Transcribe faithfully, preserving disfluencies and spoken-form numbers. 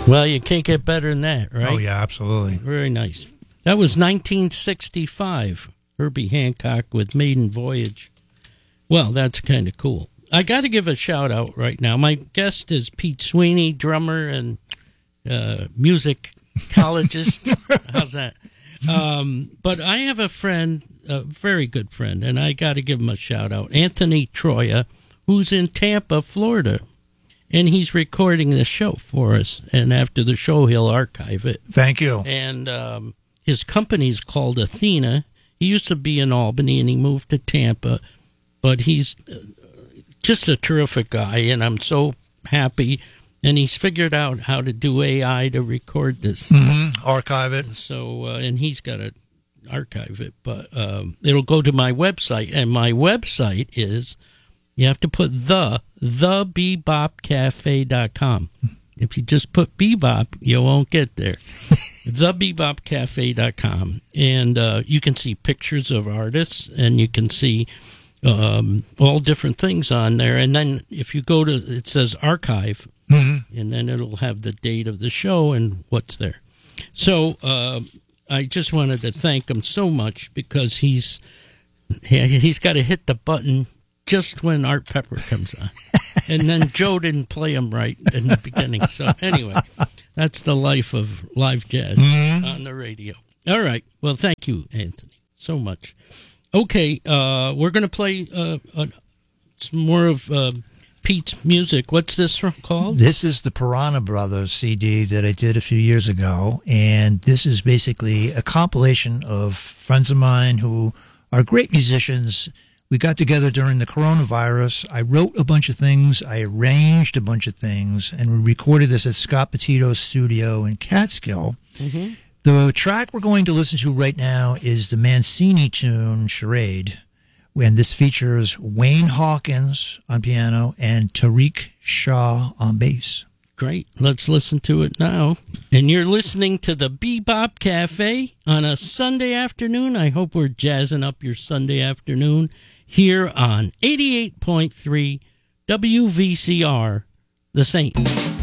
Well, you can't get better than that, right? Oh, yeah, absolutely. Very nice. That was nineteen sixty-five. Herbie Hancock with Maiden Voyage. Well, that's kind of cool. I got to give a shout out right now. My guest is Pete Sweeney, drummer and uh, musicologist. How's that? Um, but I have a friend, a very good friend, and I got to give him a shout out. Anthony Troia, who's in Tampa, Florida. And he's recording the show for us. And after the show, he'll archive it. Thank you. And um, his company's called Athena. He used to be in Albany, and he moved to Tampa. But he's just a terrific guy, and I'm so happy. And he's figured out how to do A I to record this. Mm-hmm. Archive it. So, uh, and he's got to archive it. But um, it'll go to my website. And my website is... You have to put the, the bebop cafe dot com. If you just put bebop, you won't get there. the bebop cafe dot com. And uh, you can see pictures of artists, and you can see um, all different things on there. And then if you go to, it says archive, mm-hmm. and then it'll have the date of the show and what's there. So uh, I just wanted to thank him so much because he's he's got to hit the button just when Art Pepper comes on. And then Joe didn't play him right in the beginning. So anyway, that's the life of live jazz mm-hmm. on the radio. All right. Well, thank you, Anthony, so much. Okay, uh, we're going to play uh, uh, some more of uh, Pete's music. What's this from, called? This is the Piranha Brothers C D that I did a few years ago. And this is basically a compilation of friends of mine who are great musicians. We got together during the coronavirus. I wrote a bunch of things. I arranged a bunch of things. And we recorded this at Scott Petito's studio in Catskill. Mm-hmm. The track we're going to listen to right now is the Mancini tune, Charade. And this features Wayne Hawkins on piano and Tariq Shah on bass. Great. Let's listen to it now. And you're listening to the Bebop Cafe on a Sunday afternoon. I hope we're jazzing up your Sunday afternoon here on eighty-eight point three W V C R, The Saint.